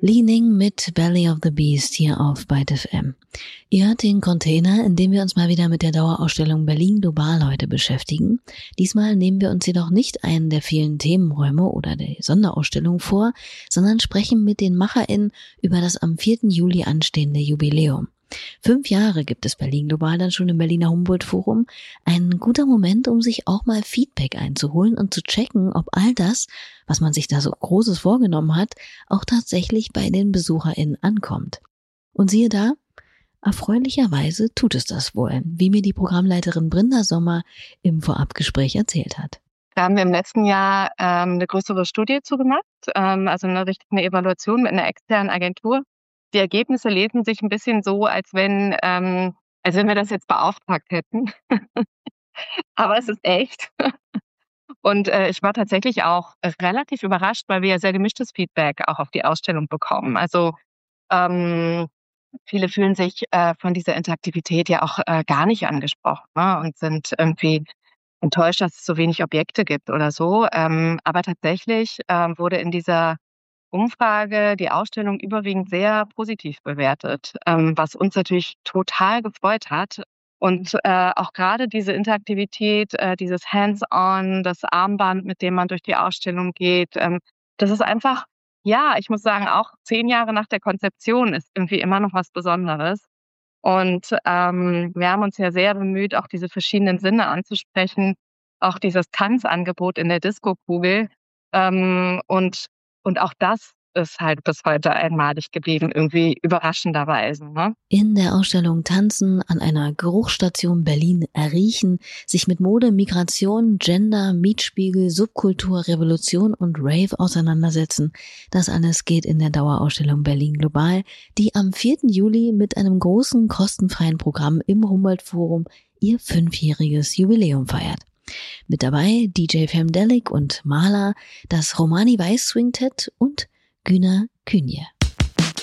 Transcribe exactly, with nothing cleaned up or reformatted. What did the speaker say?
Leaning mit Belly of the Beast hier auf Byte F M. Ihr hört den Container, in dem wir uns mal wieder mit der Dauerausstellung Berlin Global heute beschäftigen. Diesmal nehmen wir uns jedoch nicht einen der vielen Themenräume oder der Sonderausstellung vor, sondern sprechen mit den MacherInnen über das am vierten Juli anstehende Jubiläum. Fünf Jahre gibt es Berlin Global dann schon im Berliner Humboldt-Forum. Ein guter Moment, um sich auch mal Feedback einzuholen und zu checken, ob all das, was man sich da so Großes vorgenommen hat, auch tatsächlich bei den BesucherInnen ankommt. Und siehe da, erfreulicherweise tut es das wohl, wie mir die Programmleiterin Brinda Sommer im Vorabgespräch erzählt hat. Da haben wir im letzten Jahr ähm, eine größere Studie zugemacht, ähm, also eine richtige Evaluation mit einer externen Agentur. Die Ergebnisse lesen sich ein bisschen so, als wenn, ähm, als wenn wir das jetzt beauftragt hätten. Aber es ist echt. Und äh, ich war tatsächlich auch relativ überrascht, weil wir ja sehr gemischtes Feedback auch auf die Ausstellung bekommen. Also ähm, viele fühlen sich äh, von dieser Interaktivität ja auch äh, gar nicht angesprochen, ne? Und sind irgendwie enttäuscht, dass es so wenig Objekte gibt oder so. Ähm, aber tatsächlich ähm, wurde in dieser Umfrage die Ausstellung überwiegend sehr positiv bewertet, ähm, was uns natürlich total gefreut hat. Und äh, auch gerade diese Interaktivität, äh, dieses Hands-on, das Armband, mit dem man durch die Ausstellung geht, ähm, das ist einfach, ja, ich muss sagen, auch zehn Jahre nach der Konzeption ist irgendwie immer noch was Besonderes. Und ähm, wir haben uns ja sehr bemüht, auch diese verschiedenen Sinne anzusprechen, auch dieses Tanzangebot in der Disco-Kugel. Ähm, und Und auch das ist halt bis heute einmalig geblieben, irgendwie überraschenderweise, ne? In der Ausstellung Tanzen an einer Geruchsstation Berlin erriechen, sich mit Mode, Migration, Gender, Mietspiegel, Subkultur, Revolution und Rave auseinandersetzen. Das alles geht in der Dauerausstellung Berlin Global, die am vierten Juli mit einem großen kostenfreien Programm im Humboldt-Forum ihr fünfjähriges Jubiläum feiert. Mit dabei D J Femdelic und Maler, das Romani Weiß Swingtet und Güner Künje.